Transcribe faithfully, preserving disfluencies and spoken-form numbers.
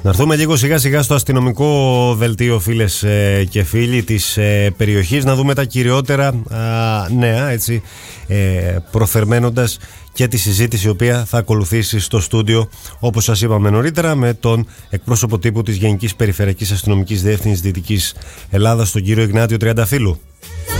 Να έρθουμε λίγο σιγά σιγά στο αστυνομικό δελτίο, φίλες ε, και φίλοι της ε, περιοχής, να δούμε τα κυριότερα α, νέα, έτσι, ε, προφερμένοντας και τη συζήτηση η οποία θα ακολουθήσει στο στούντιο, όπως σας είπαμε νωρίτερα, με τον εκπρόσωπο τύπου της Γενικής Περιφερειακής Αστυνομικής Διεύθυνσης Δυτικής Ελλάδας, τον κύριο Ιγνάτιο Τριανταφύλου.